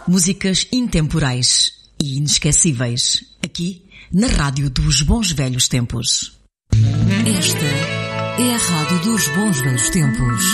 Músicas intemporais e inesquecíveis, aqui na Rádio dos Bons Velhos Tempos. Esta é a Rádio dos Bons Velhos Tempos.